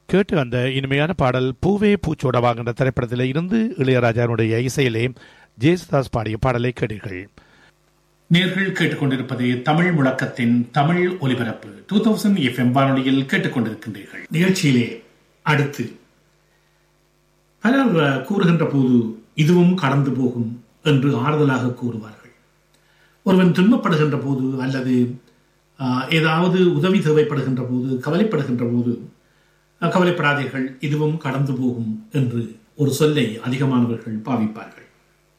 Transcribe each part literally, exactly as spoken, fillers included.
கேட்டு அந்த இனிமையான பாடல் பூவே பூச்சோடவாகின்ற திரைப்படத்தில் இருந்து இளையராஜாவுடைய இசையிலே ஜேசுதாஸ் பாடிய பாடலை கேட்டீர்கள். நேர்கள் கேட்டுக்கொண்டிருப்பது தமிழ் முழக்கத்தின் தமிழ் ஒலிபரப்பு டூ தௌசண்ட் எஃப் எம் வானொலியில் கேட்டுக்கொண்டிருக்கின்றீர்கள். நிகழ்ச்சியிலே அடுத்து பலர் கூறுகின்ற போது இதுவும் கடந்து போகும் என்று ஆறுதலாக கூறுவார்கள். ஒருவன் துன்பப்படுகின்ற போது அல்லது ஏதாவது உதவி தேவைப்படுகின்ற போது, கவலைப்படுகின்ற போது, கவலைப்படாதீர்கள் இதுவும் கடந்து போகும் என்று ஒரு சொல்லை அதிகமானவர்கள் பாவிப்பார்கள்.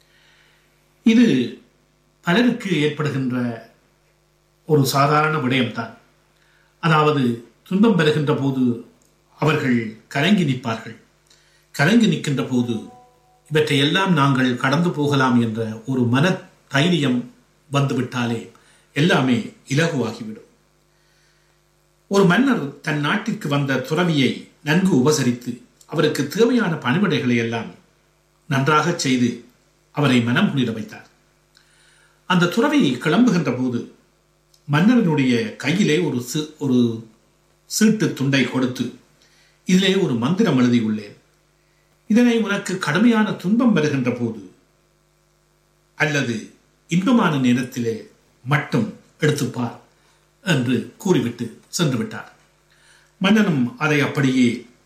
இது பலருக்கு ஏற்படுகின்ற ஒரு சாதாரண விடயம்தான். அதாவது துன்பம் பெறுகின்ற போது அவர்கள் கலங்கி நிற்பார்கள். கலங்கி நிற்கின்ற போது இவற்றை எல்லாம் நாங்கள் கடந்து போகலாம் என்ற ஒரு மன தைரியம் வந்துவிட்டாலே எல்லாமே இலகுவாகிவிடும். ஒரு மன்னர் தன் நாட்டிற்கு வந்த துறவியை நன்கு உபசரித்து அவருக்கு தேவையான பணிவிடைகளை எல்லாம் நன்றாக செய்து அவரை மனம் குளிர வைத்தார். அந்த துறவி கிளம்புகின்ற போது மன்னரனுடைய கையிலே ஒரு ஒரு சீட்டு துண்டை கொடுத்து, இதிலே ஒரு மந்திரம் எழுதியுள்ளேன், இதனை உனக்கு கடுமையான துன்பம் வருகின்ற போது அல்லது இன்பமான நேரத்திலே மட்டும் எடுத்துப்பார் என்று கூறிவிட்டு சென்று விட்டார். மன்னனும் அதை அப்படியே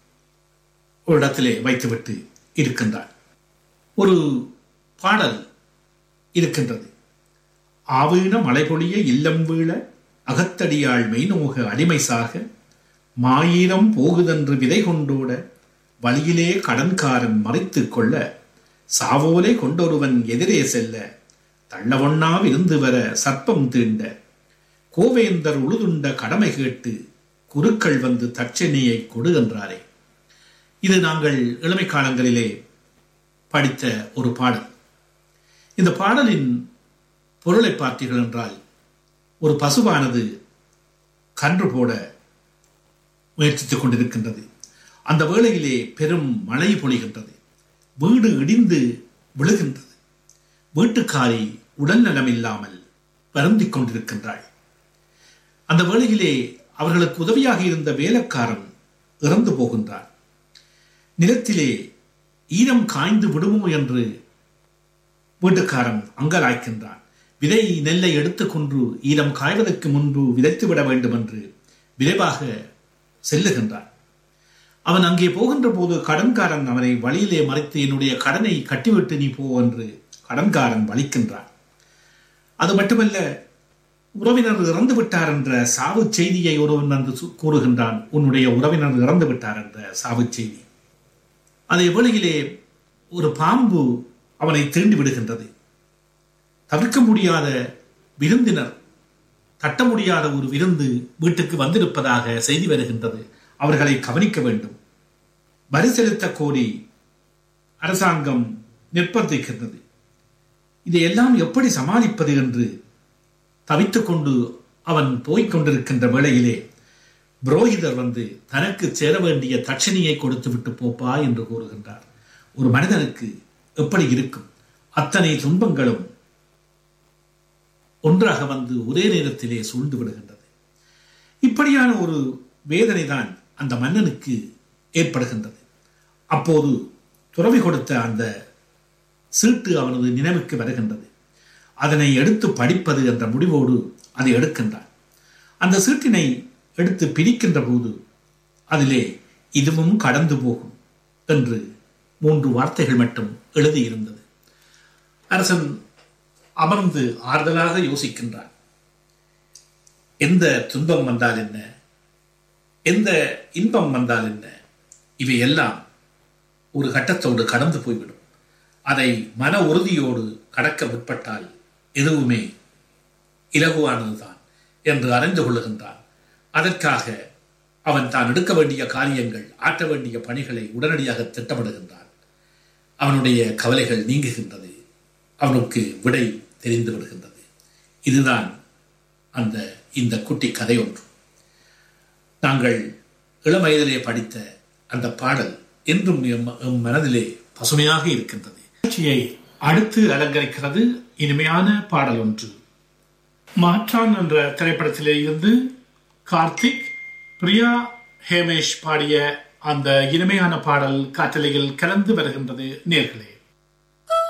ஒரு இடத்திலே வைத்துவிட்டு இருக்கின்றார். ஒரு பாடல் இருக்கின்றது. ஆவீன மலைபொழிய இல்லம் வீழ அகத்தடியாள் மெய்நோக அடிமை சாக மாயிரம் போகுதென்று விதை கொண்டோட வழியிலே கடன்காரன் மறைத்து கொள்ள சாவோலை கொண்டொருவன் எதிரே செல்ல தள்ளவொண்ணா இருந்து வர சர்ப்பம் தீண்ட கோவேந்தர் உழுதுண்ட கடமை கேட்டு குருக்கள் வந்து தட்சணையை கொடு என்றாரே. இது நாங்கள் இளமை காலங்களிலே படித்த ஒரு பாடல். இந்த பாடலின் பொருளை பார்த்தீர்கள் என்றால், ஒரு பசுவானது கன்று போட முயற்சித்துக் கொண்டிருக்கின்றது. அந்த வேளையிலே பெரும் மழை பொழிகின்றது. வீடு இடிந்து விழுகின்றது. வீட்டுக்காரி உடல் நலம் இல்லாமல் வருந்திக் கொண்டிருக்கின்றாள். அந்த வேளையிலே அவர்களுக்கு உதவியாக இருந்த வேலைக்காரன் இறந்து போகின்றார். நிலத்திலே ஈரம் காய்ந்து விடுமோ என்று வீட்டுக்காரன் அங்கலாய்க்கின்றான். விதை நெல்லை எடுத்துக்கொண்டு ஈரம் காய்வதற்கு முன்பு விதைத்து விட வேண்டும் என்று விரைவாக செல்லுகின்றான். அவன் அங்கே போகின்ற போது கடன்காரன் அவனை வழியிலே மறைத்து என்னுடைய கடனை கட்டிவிட்டு நீ போ என்று கடன்காரன் வலிக்கின்றான். அது மட்டுமல்ல, உறவினர் இறந்து விட்டார் என்ற சாவு செய்தியை ஒருவன் வந்து கூறுகின்றான். உன்னுடைய உறவினர் இறந்து விட்டார் என்ற சாவு செய்தி. அதே வேளையிலே ஒரு பாம்பு அவனை தீண்டி விடுகின்றது. தவிர்க்க முடியாத விருந்தினர், தட்ட முடியாத ஒரு விருந்து வீட்டுக்கு வந்திருப்பதாக செய்தி வருகின்றது. அவர்களை கவனிக்க வேண்டும். வரி செலுத்த கோரி அரசாங்கம் நிர்பந்திக்கின்றது. இதையெல்லாம் எப்படி சமாளிப்பது என்று தவித்துக் கொண்டு அவன் போய்கொண்டிருக்கின்ற வேளையிலே புரோகிதர் வந்து தனக்கு சேர வேண்டிய தட்சணையை கொடுத்து விட்டு போப்பா என்று கூறுகின்றார். ஒரு மனிதனுக்கு எப்படி இருக்கும்? அத்தனை துன்பங்களும் ஒன்றாக வந்து ஒரே நேரத்திலே சூழ்ந்து விடுகின்றது. இப்படியான ஒரு வேதனை தான் அந்த மன்னனுக்கு ஏற்படுகின்றது. அப்போது துறவி கொடுத்த அந்த சீட்டு அவனது நினைவுக்கு வருகின்றது. அதனை எடுத்து படிப்பது என்ற முடிவோடு அதை எடுக்கின்றான். அந்த சீட்டினை எடுத்து பிரிக்கின்ற போது அதிலே இதுவும் கடந்து போகும் என்று மூன்று வார்த்தைகள் மட்டும் எழுதியிருந்தது. அரசன் அமர்ந்து ஆறுதலாக யோசிக்கின்றான். எந்த துன்பம் வந்தால் என்ன, எந்த இன்பம் வந்தால் என்ன, இவையெல்லாம் ஒரு கட்டத்தோடு கடந்து போய்விடும். அதை மன உறுதியோடு கடக்க முற்பட்டால் எதுவுமே இலகுவானதுதான் என்று அறிந்து கொள்ளுகின்றான். அதற்காக அவன் தான் எடுக்க வேண்டிய காரியங்கள், ஆற்ற வேண்டிய பணிகளை உடனடியாக திட்டமிடுகின்றான். அவனுடைய கவலைகள் நீங்குகின்றது. அவனுக்கு விடை தெரிந்து விடுகின்றது. இதுதான் அந்த இந்த குட்டி கதை ஒன்று. நாங்கள் இளம் வயதிலே படித்த அந்த பாடல் என்றும் எம் மனதிலே பசுமையாக இருக்கின்றது. நிகழ்ச்சியை அடுத்து அலங்கரிக்கிறது இனிமையான பாடல் ஒன்று. மாற்றான் என்ற திரைப்படத்திலே இருந்து கார்த்திக், பிரியா ஹேமேஷ் பாடிய அந்த இனிமையான பாடல் காற்றலையில் கலந்து வருகின்றது நேர்களே.